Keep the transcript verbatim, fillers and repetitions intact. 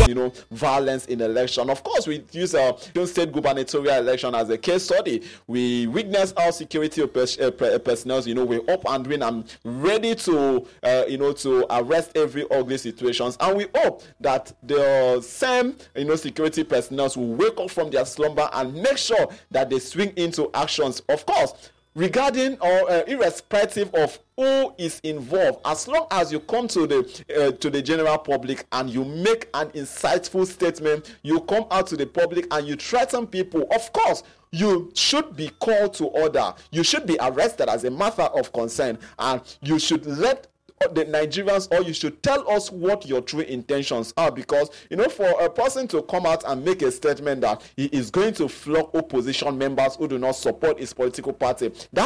you know, violence in election. Of course, we use our state gubernatorial election as a case study. We witness our security pers- uh, personnel, you know, we're up and doing and ready to, uh, you know, to arrest every ugly situations. And we hope that the same, you know, security personnel will wake up from their slumber and make sure that they swing into actions. Of course, regarding or uh, irrespective of who is involved, as long as you come to the uh, to the general public and you make an insightful statement, you come out to the public and you threaten people, of course you should be called to order. You should be arrested as a matter of concern, and you should let the Nigerians, or you should tell us what your true intentions are, because you know, for a person to come out and make a statement that he is going to flog opposition members who do not support his political party, that